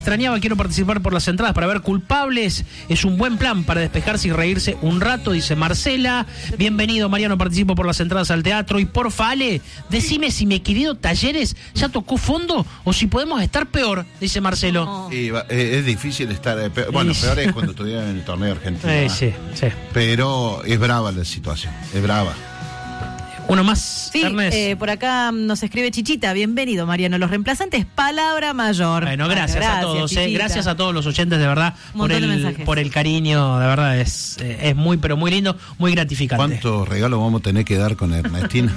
Extrañaba, quiero participar por las entradas para ver Culpables. Es un buen plan para despejarse y reírse un rato, dice Marcela. Bienvenido, Mariano, participo por las entradas al teatro. Y porfa, Ale, decime si mi querido Talleres ya tocó fondo o si podemos estar peor, dice Marcelo. No. Es difícil estar peor. Bueno, peor es cuando estuvieron en el torneo argentino. Sí. Pero es brava la situación, es brava. Uno más, sí, Ernest. Por acá nos escribe Chichita. Bienvenido, Mariano. Los reemplazantes, palabra mayor. Bueno, gracias a todos. Gracias a todos los oyentes, de verdad, por el cariño. De verdad, es muy, pero muy lindo, muy gratificante. ¿Cuántos regalos vamos a tener que dar con Ernestina?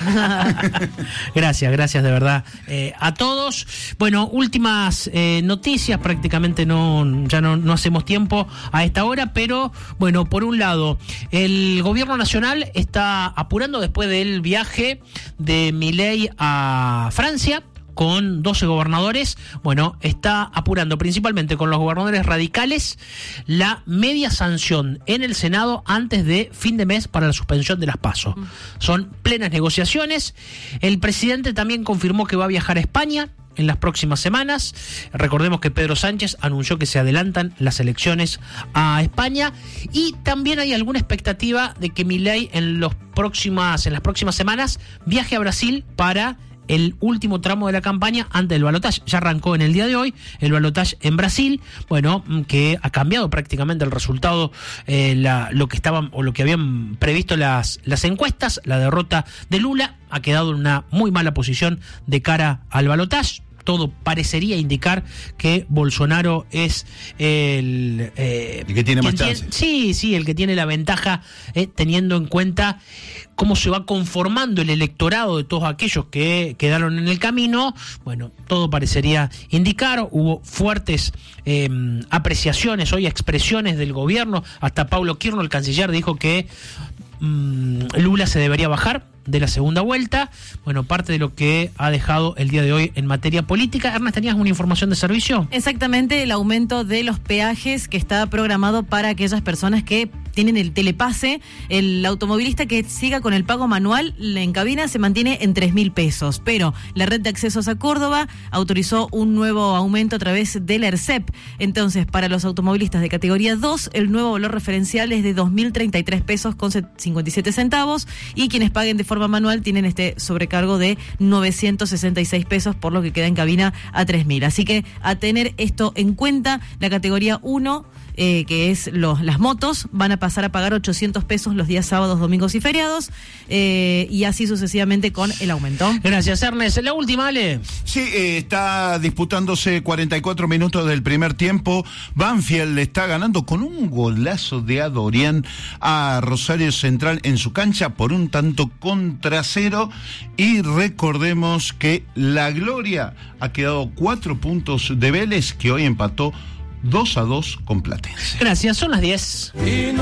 Gracias, de verdad, a todos. Bueno, últimas noticias. Prácticamente ya no hacemos tiempo a esta hora, pero bueno, por un lado, el gobierno nacional está apurando después del viaje de Milei a Francia con 12 gobernadores. Bueno, está apurando principalmente con los gobernadores radicales la media sanción en el Senado antes de fin de mes para la suspensión de las PASO. Son plenas negociaciones. El presidente también confirmó que va a viajar a España en las próximas semanas. Recordemos que Pedro Sánchez anunció que se adelantan las elecciones a España, y también hay alguna expectativa de que Milei en las próximas semanas viaje a Brasil para el último tramo de la campaña antes del balotaje. Ya arrancó en el día de hoy el balotaje en Brasil, bueno, que ha cambiado prácticamente el resultado, lo que habían previsto las encuestas. La derrota de Lula ha quedado en una muy mala posición de cara al balotaje. Todo parecería indicar que Bolsonaro es el que tiene más chance. Sí, el que tiene la ventaja, teniendo en cuenta cómo se va conformando el electorado de todos aquellos que quedaron en el camino. Bueno, todo parecería indicar. Hubo fuertes apreciaciones hoy, expresiones del gobierno. Hasta Paulo Quirno, el canciller, dijo que Lula se debería bajar de la segunda vuelta. Bueno, parte de lo que ha dejado el día de hoy en materia política. Ernest, ¿tenías una información de servicio? Exactamente, el aumento de los peajes que está programado para aquellas personas que tienen el telepase. El automovilista que siga con el pago manual en cabina se mantiene en 3.000 pesos, pero la Red de Accesos a Córdoba autorizó un nuevo aumento a través del ERCEP. Entonces, para los automovilistas de categoría 2, el nuevo valor referencial es de 2.033 pesos con 57 centavos, y quienes paguen de forma manual tienen este sobrecargo de 966 pesos, por lo que queda en cabina a 3.000. Así que a tener esto en cuenta, la categoría 1, que es las motos, van a pasar a pagar 800 pesos los días sábados, domingos y feriados, y así sucesivamente con el aumento. Gracias, Ernest. La última, Ale. Sí, está disputándose 44 minutos del primer tiempo. Banfield le está ganando con un golazo de Adorián a Rosario Central en su cancha por 1-0. Y recordemos que la Gloria ha quedado 4 puntos de Vélez, que hoy empató 2-2 con Platense. Gracias, son las 10.